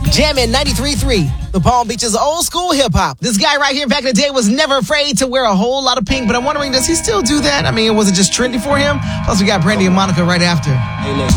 Jammin' 93.3, the Palm Beach's old school hip hop. This guy right here back in the day was never afraid to wear a whole lot of pink, but I'm wondering, does he still do that? I mean, was it just trendy for him? Plus, we got Brandy and Monica right after. Hey, look.